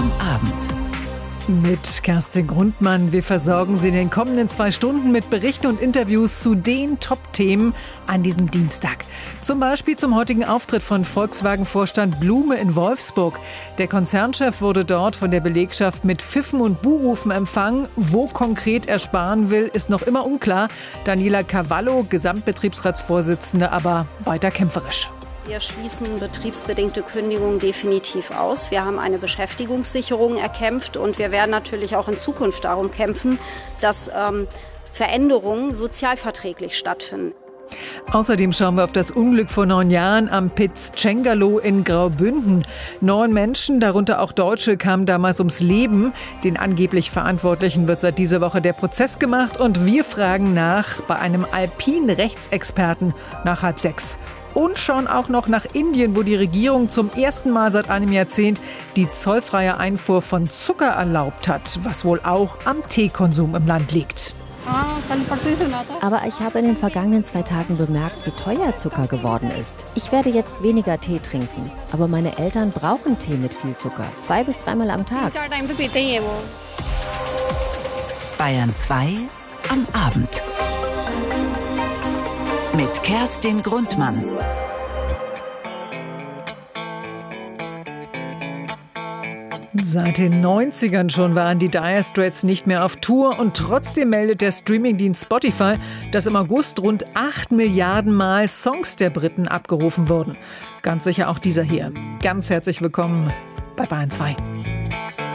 am Abend. Mit Kerstin Grundmann. Wir versorgen Sie in den kommenden 2 Stunden mit Berichten und Interviews zu den Top-Themen an diesem Dienstag. Zum Beispiel zum heutigen Auftritt von Volkswagen-Vorstand Blume in Wolfsburg. Der Konzernchef wurde dort von der Belegschaft mit Pfiffen und Buhrufen empfangen. Wo konkret er sparen will, ist noch immer unklar. Daniela Cavallo, Gesamtbetriebsratsvorsitzende, aber weiter kämpferisch. Wir schließen betriebsbedingte Kündigungen definitiv aus. Wir haben eine Beschäftigungssicherung erkämpft und wir werden natürlich auch in Zukunft darum kämpfen, dass Veränderungen sozialverträglich stattfinden. Außerdem schauen wir auf das Unglück vor 9 Jahren am Piz Cengalo in Graubünden. 9 Menschen, darunter auch Deutsche, kamen damals ums Leben. Den angeblich Verantwortlichen wird seit dieser Woche der Prozess gemacht und wir fragen nach bei einem Alpin-Rechtsexperten nach 5:30. Und schauen auch noch nach Indien, wo die Regierung zum ersten Mal seit einem Jahrzehnt die zollfreie Einfuhr von Zucker erlaubt hat, was wohl auch am Teekonsum im Land liegt. Aber ich habe in den vergangenen 2 Tagen bemerkt, wie teuer Zucker geworden ist. Ich werde jetzt weniger Tee trinken. Aber meine Eltern brauchen Tee mit viel Zucker. 2 bis 3 Mal am Tag. Bayern 2 am Abend. Mit Kerstin Grundmann. Seit den 90ern schon waren die Dire Straits nicht mehr auf Tour und trotzdem meldet der Streamingdienst Spotify, dass im August rund 8 Milliarden Mal Songs der Briten abgerufen wurden. Ganz sicher auch dieser hier. Ganz herzlich willkommen bei Bayern 2.